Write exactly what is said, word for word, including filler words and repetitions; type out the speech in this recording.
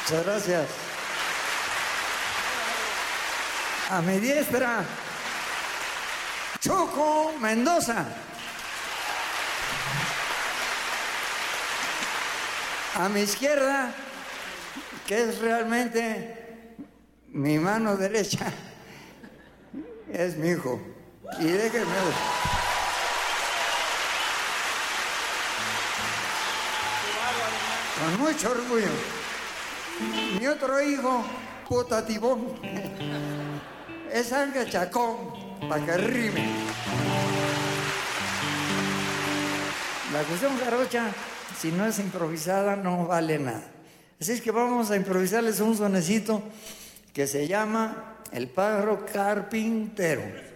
Muchas gracias. A mi diestra, Choco Mendoza. A mi izquierda, que es realmente mi mano derecha, es mi hijo. Y déjenme... Con mucho orgullo. Mi otro hijo, puta tibón, es Ángel Chacón, para que rime. La cuestión jarocha, si no es improvisada, no vale nada. Así es que vamos a improvisarles un sonecito que se llama El Pájaro Carpintero.